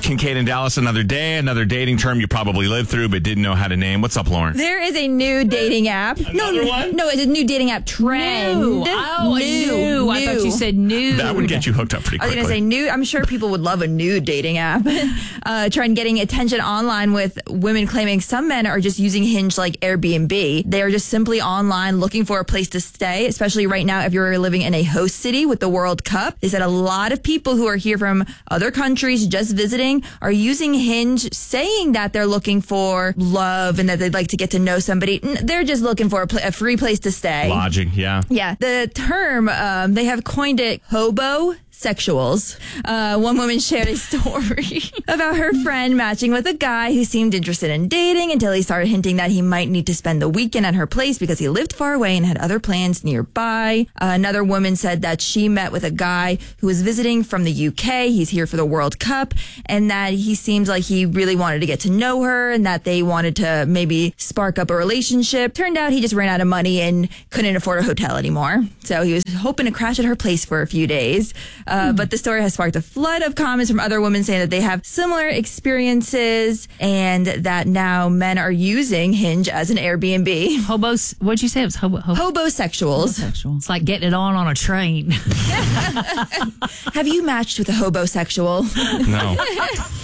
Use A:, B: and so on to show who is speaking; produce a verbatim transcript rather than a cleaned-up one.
A: Kincaid in Dallas, another day, another dating term you probably lived through but didn't know how to name. What's up, Lauren?
B: There is a new dating app.
A: Another
B: no,
A: one?
B: No, it's a new dating app trend.
C: New. Oh,
B: new.
C: new.
B: new.
C: I thought you said new.
A: That would get you hooked up pretty
B: I was
A: quickly.
B: going to say new. I'm sure people would love a new dating app. uh, trend getting attention online with women claiming some men are just using Hinge like Airbnb. They are just simply online looking for a place to stay, especially right now if you're living in a host city with the World Cup. They said a lot of people who are here from other countries just visiting are using Hinge, saying that they're looking for love and that they'd like to get to know somebody. They're just looking for a, pl- a free place to stay.
A: Lodging, yeah.
B: Yeah. The term, um, they have coined it hobo sexuals. Uh, one woman shared a story about her friend matching with a guy who seemed interested in dating until he started hinting that he might need to spend the weekend at her place because he lived far away and had other plans nearby. Uh, another woman said that she met with a guy who was visiting from the U K. He's here for the World Cup, and that he seems like he really wanted to get to know her and that they wanted to maybe spark up a relationship. Turned out he just ran out of money and couldn't afford a hotel anymore. So he was hoping to crash at her place for a few days. Uh, but the story has sparked a flood of comments from other women saying that they have similar experiences and that now men are using Hinge as an Airbnb.
C: Hobos, what'd you say? It was hobo, hobo,
B: Hobosexuals.
C: homosexual. It's like getting it on on a train.
B: Have you matched with a hobosexual?
A: No.